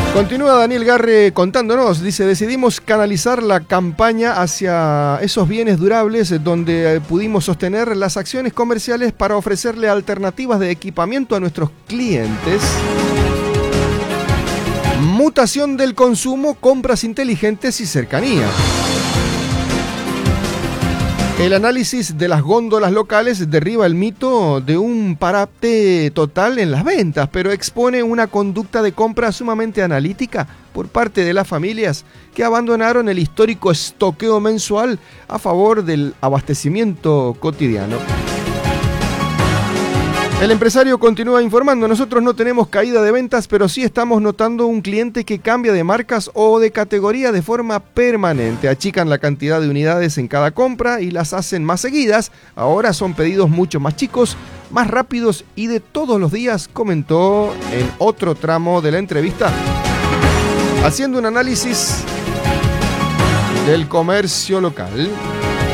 Continúa Daniel Garre contándonos, dice, decidimos canalizar la campaña hacia esos bienes durables donde pudimos sostener las acciones comerciales para ofrecerle alternativas de equipamiento a nuestros clientes. Mutación del consumo, compras inteligentes y cercanía. El análisis de las góndolas locales derriba el mito de un parate total en las ventas, pero expone una conducta de compra sumamente analítica por parte de las familias que abandonaron el histórico estoqueo mensual a favor del abastecimiento cotidiano. El empresario continúa informando, nosotros no tenemos caída de ventas, pero sí estamos notando un cliente que cambia de marcas o de categoría de forma permanente. Achican la cantidad de unidades en cada compra y las hacen más seguidas. Ahora son pedidos mucho más chicos, más rápidos y de todos los días, comentó en otro tramo de la entrevista, haciendo un análisis del comercio local.